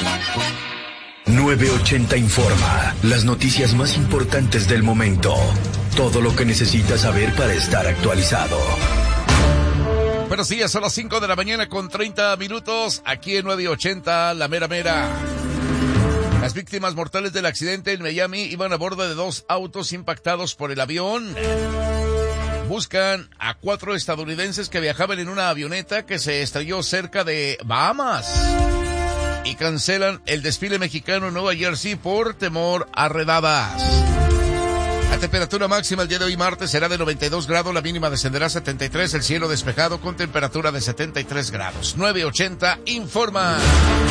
980 informa. Las noticias más importantes del momento. Todo lo que necesitas saber para estar actualizado. Buenos días, son las 5 de la mañana con 30 minutos. Aquí en 980, la mera mera. Las víctimas mortales del accidente en Miami iban a bordo de 2 autos impactados por el avión. Buscan a 4 estadounidenses que viajaban en una avioneta que se estrelló cerca de Bahamas. Y cancelan el desfile mexicano en Nueva Jersey por temor a redadas. La temperatura máxima el día de hoy martes será de 92 grados, la mínima descenderá a 73, el cielo despejado con temperatura de 73 grados. 980 informa.